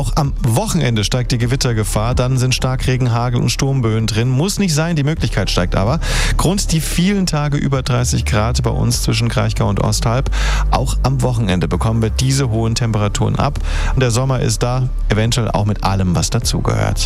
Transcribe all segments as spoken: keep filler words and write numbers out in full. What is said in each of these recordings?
Auch am Wochenende steigt die Gewittergefahr. Dann sind Starkregen, Hagel und Sturmböen drin. Muss nicht sein, die Möglichkeit steigt aber. Grund die vielen Tage über dreißig Grad bei uns zwischen Kraichgau und Osthalb. Auch am Wochenende bekommen wir diese hohen Temperaturen ab. Und der Sommer ist da, eventuell auch mit allem, was dazugehört.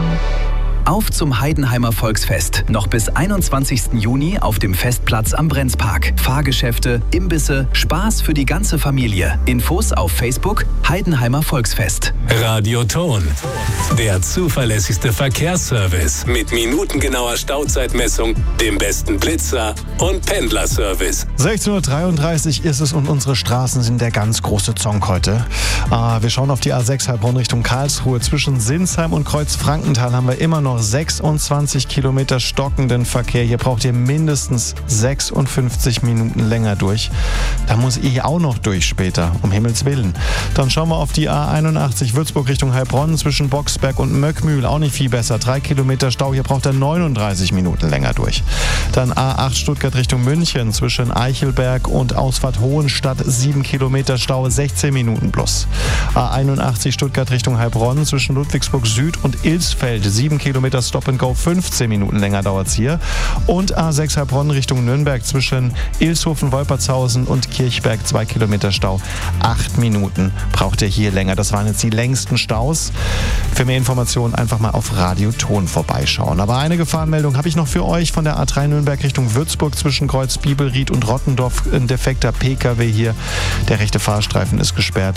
Auf zum Heidenheimer Volksfest. Noch bis einundzwanzigsten Juni auf dem Festplatz am Brenzpark. Fahrgeschäfte, Imbisse, Spaß für die ganze Familie. Infos auf Facebook Heidenheimer Volksfest. Radioton. Der zuverlässigste Verkehrsservice mit minutengenauer Stauzeitmessung, dem besten Blitzer und Pendlerservice. sechzehn Uhr dreiunddreißig ist es und unsere Straßen sind der ganz große Zonk heute. Ah, wir schauen auf die A sechs Heilbronn Richtung Karlsruhe. Zwischen Sinsheim und Kreuzfrankenthal haben wir immer noch sechsundzwanzig Kilometer stockenden Verkehr. Hier braucht ihr mindestens sechsundfünfzig Minuten länger durch. Da muss ich auch noch durch später, um Himmels Willen. Dann schauen wir auf die A einundachtzig Würzburg Richtung Heilbronn zwischen Boxberg und Möckmühl. Auch nicht viel besser. Drei Kilometer Stau. Hier braucht er neununddreißig Minuten länger durch. Dann A acht Stuttgart Richtung München zwischen Eichelberg und Ausfahrt Hohenstadt. Sieben Kilometer Stau, sechzehn Minuten plus. A einundachtzig Stuttgart Richtung Heilbronn zwischen Ludwigsburg Süd und Ilsfeld. Sieben Kilometer Stop and Go, fünfzehn Minuten länger dauert es hier. Und A sechs Heilbronn Richtung Nürnberg zwischen Ilshofen, Wolpertshausen und Kirchberg, zwei Kilometer Stau. Acht Minuten braucht ihr hier länger. Das waren jetzt die längsten Staus. Für mehr Informationen einfach mal auf Radioton vorbeischauen. Aber eine Gefahrenmeldung habe ich noch für euch von der A drei Nürnberg Richtung Würzburg zwischen Kreuz Bibelried und Rottendorf. Ein defekter P K W hier. Der rechte Fahrstreifen ist gesperrt.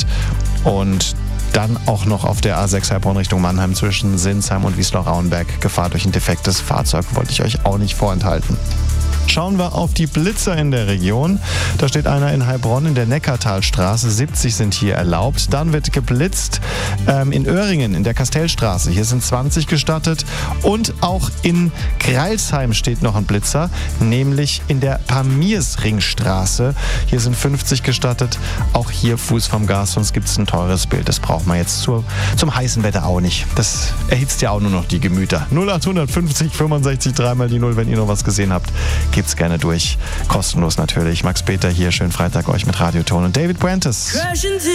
Und dann auch noch auf der A sechs Heilbronn Richtung Mannheim zwischen Sinsheim und Wiesloch-Rauenberg. Gefahr durch ein defektes Fahrzeug wollte ich euch auch nicht vorenthalten. Schauen wir auf die Blitzer in der Region. Da steht einer in Heilbronn in der Neckartalstraße. siebzig sind hier erlaubt. Dann wird geblitzt ähm, in Öhringen in der Kastellstraße. Hier sind zwanzig gestattet. Und auch in Greilsheim steht noch ein Blitzer, nämlich in der Pamirsringstraße. Hier sind fünfzig gestattet. Auch hier Fuß vom Gas, sonst gibt es ein teures Bild. Das braucht man jetzt zur, zum heißen Wetter auch nicht. Das erhitzt ja auch nur noch die Gemüter. null acht fünfzig fünfundsechzig dreimal die null, wenn ihr noch was gesehen habt. Gebt's gerne durch. Kostenlos natürlich. Max Peter hier. Schönen Freitag euch mit Radioton und David Puentes.